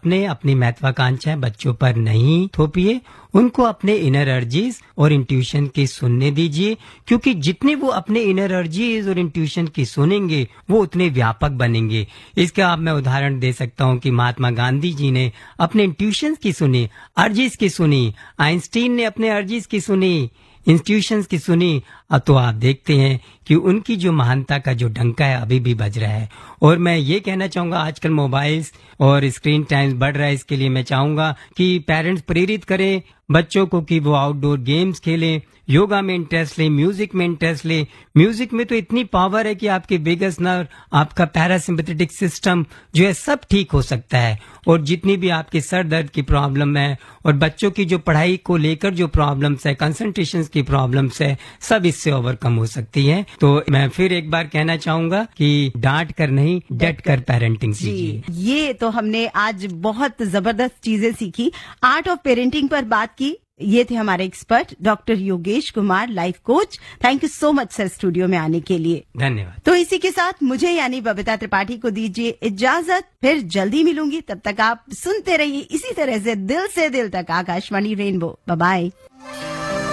अपने अपनी महत्वाकांक्षाएं बच्चों पर नहीं थोपिए, उनको अपने इनर अर्जीज और इंट्यूशन की सुनने दीजिए, क्योंकि जितने वो अपने इनर अर्जीज और इंट्यूशन की सुनेंगे वो उतने व्यापक बनेंगे। इसका अब मैं उदाहरण दे सकता हूँ कि महात्मा गांधी जी ने अपने इंट्यूशन की सुनी, अर्जीज की सुनी, आइंस्टीन ने अपने अर्जीज की सुनी, इंस्टीट्यूशंस की सुनी। अब तो आप देखते हैं कि उनकी जो महानता का जो डंका है अभी भी बज रहा है। और मैं ये कहना चाहूंगा, आजकल मोबाइल्स और स्क्रीन टाइम बढ़ रहा है, इसके लिए मैं चाहूंगा कि पेरेंट्स प्रेरित करें बच्चों को कि वो आउटडोर गेम्स खेलें, योगा में इंटरेस्ट लें, म्यूजिक में इंटरेस्ट लें। म्यूजिक में तो इतनी पावर है कि आपके वेगस नर्व, आपका पैरासिम्पैथेटिक सिस्टम जो है सब ठीक हो सकता है। और जितनी भी आपके सर दर्द की प्रॉब्लम है और बच्चों की जो पढ़ाई को लेकर जो प्रॉब्लम्स है, कंसंट्रेशन की प्रॉब्लम्स है, सब इससे ओवरकम हो सकती है। तो मैं फिर एक बार कहना चाहूंगा कि डांट कर नहीं, डट कर पेरेंटिंग सीखिए। ये तो हमने आज बहुत जबरदस्त चीजें सीखी, आर्ट ऑफ पेरेंटिंग पर बात की। ये थे हमारे expert doctor Yogesh Kumar, life coach. Thank you so much sir studio में आने के लिए। धन्यवाद। तो इसी के साथ मुझे यानी बबीता त्रिपाठी को दीजिए इजाजत, फिर जल्दी मिलूंगी। तब तक आप सुनते रहिए इसी तरह से दिल तक आकाशवाणी रेनबो। Bye bye.